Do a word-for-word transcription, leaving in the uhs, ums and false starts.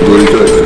どれくらいですか？